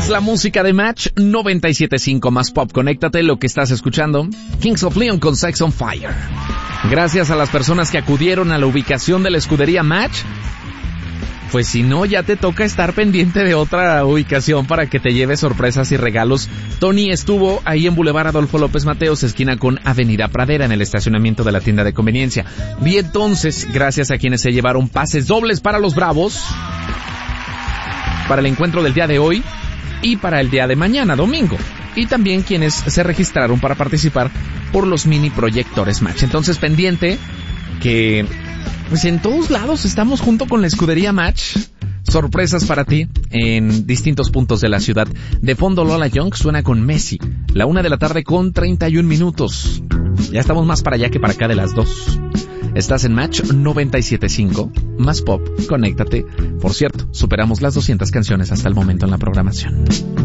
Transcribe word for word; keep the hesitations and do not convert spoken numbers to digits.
Es la música de Match noventa y siete punto cinco más pop. Conéctate, lo que estás escuchando. Kings of Leon con Sex on Fire. Gracias a las personas que acudieron a la ubicación de la escudería Match. Pues si no, ya te toca estar pendiente de otra ubicación para que te lleves sorpresas y regalos. Tony estuvo ahí en Boulevard Adolfo López Mateos, esquina con Avenida Pradera, en el estacionamiento de la tienda de conveniencia. Y entonces, gracias a quienes se llevaron pases dobles para los Bravos, para el encuentro del día de hoy y para el día de mañana, domingo. Y también quienes se registraron para participar por los mini proyectores Match. Entonces, pendiente que pues en todos lados estamos junto con la escudería Match. Sorpresas para ti en distintos puntos de la ciudad. De fondo, Lola Young suena con Messi. La una de la tarde con treinta y un minutos. Ya estamos más para allá que para acá de las dos. Estás en Match noventa y siete punto cinco, más pop, conéctate. Por cierto, superamos las doscientas canciones hasta el momento en la programación.